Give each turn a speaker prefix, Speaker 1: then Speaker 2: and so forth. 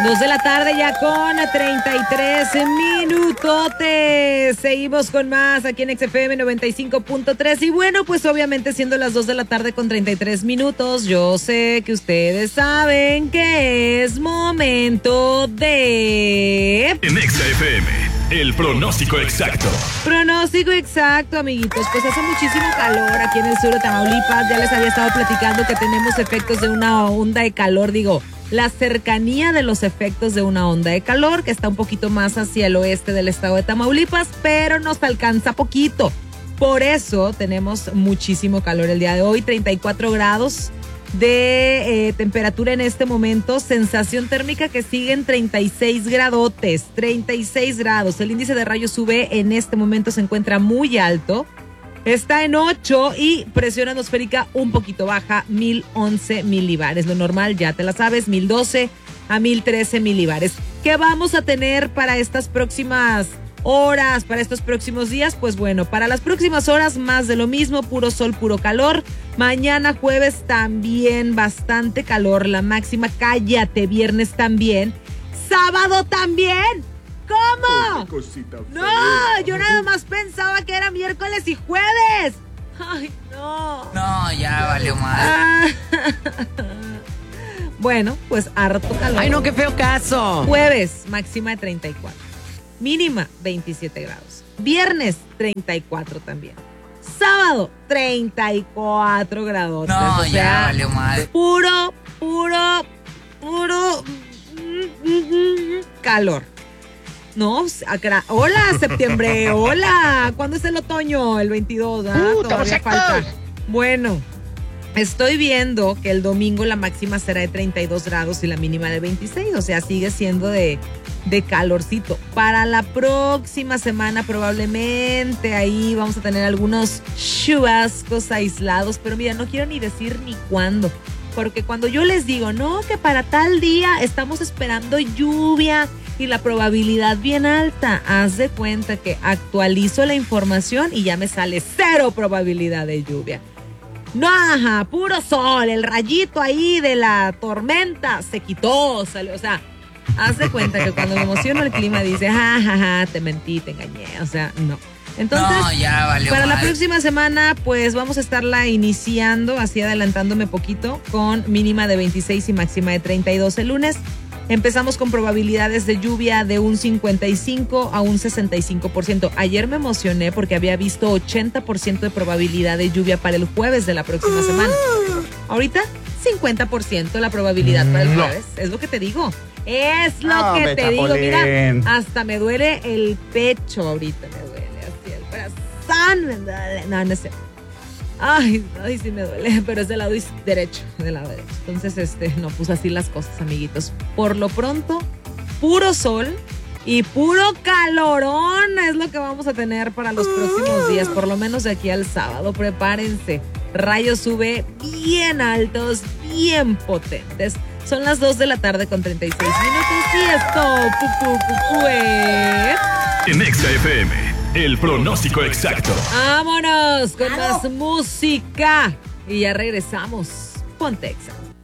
Speaker 1: 2 de la tarde ya con 33 minutotes. Seguimos con más aquí en XFM 95.3. Y bueno, pues obviamente siendo las 2 de la tarde con 33 minutos, yo sé que ustedes saben que es momento de...
Speaker 2: En XFM, el pronóstico exacto.
Speaker 1: Pronóstico exacto, amiguitos. Pues hace muchísimo calor aquí en el sur de Tamaulipas. Ya les había estado platicando que tenemos efectos de una onda de calor, la cercanía de los efectos de una onda de calor que está un poquito más hacia el oeste del estado de Tamaulipas, pero nos alcanza poquito. Por eso tenemos muchísimo calor el día de hoy, 34 grados de temperatura en este momento, sensación térmica que sigue en 36 gradotes, 36 grados. El índice de rayos UV en este momento se encuentra muy alto. Está en 8 y presión atmosférica un poquito baja, 1011 milibares. Lo normal, ya te la sabes, 1012 a 1013 milibares. ¿Qué vamos a tener para estas próximas horas, para estos próximos días? Pues bueno, para las próximas horas más de lo mismo, puro sol, puro calor. Mañana jueves también bastante calor, la máxima, cállate, viernes también. Sábado también. ¿Cómo? No, yo nada más pensaba que era miércoles y jueves. Ay, no.
Speaker 3: No, ya valió mal.
Speaker 1: Bueno, pues harto calor.
Speaker 4: Ay, no, qué feo caso.
Speaker 1: Jueves, máxima de 34. Mínima, 27 grados. Viernes, 34 también. Sábado, 34 grados.
Speaker 3: No,
Speaker 1: o sea,
Speaker 3: ya valió mal.
Speaker 1: Puro calor. No, hola, septiembre, hola. ¿Cuándo es el otoño? El 22, todavía falta. Bueno, estoy viendo que el domingo la máxima será de 32 grados y la mínima de 26, o sea, sigue siendo de calorcito. Para la próxima semana probablemente ahí vamos a tener algunos chubascos aislados, pero mira, no quiero ni decir ni cuándo, porque cuando yo les digo, no, que para tal día estamos esperando lluvia y la probabilidad bien alta, haz de cuenta que actualizo la información y ya me sale 0 probabilidad de lluvia. No, ajá, puro sol, el rayito ahí de la tormenta se quitó, salió, o sea, haz de cuenta que cuando me emociono el clima dice, jajaja, te mentí, te engañé, o sea, no. Entonces,
Speaker 3: no, ya valió
Speaker 1: para
Speaker 3: mal.
Speaker 1: la próxima semana, pues vamos a estarla iniciando, así adelantándome poquito, con mínima de 26 y máxima de 32 el lunes. Empezamos con probabilidades de lluvia de un 55 a un 65%. Ayer me emocioné porque había visto 80% de probabilidad de lluvia para el jueves de la próxima semana. Ahorita, 50% la probabilidad para el jueves. Es lo que te digo. Es lo que te digo. Mira, hasta me duele el pecho ahorita. Me duele así el corazón. Me duele. No, no sé. Ay, sí me duele, pero es del lado derecho, Entonces, no, pues así las cosas, amiguitos. Por lo pronto, puro sol y puro calorón es lo que vamos a tener para los próximos días, por lo menos de aquí al sábado. Prepárense, rayos UV bien altos, bien potentes. Son las 2 de la tarde con 36 minutos y esto,
Speaker 2: En XFM. El pronóstico exacto.
Speaker 1: Vámonos con más música. Y ya regresamos. Ponte Exa.